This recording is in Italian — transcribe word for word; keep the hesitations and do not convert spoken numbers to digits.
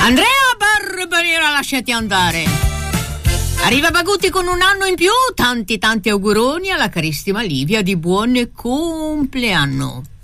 Andrea Barbaniera, lasciati andare. Arriva Bagutti con un anno in più, tanti tanti auguroni alla carissima Livia di buon compleanno.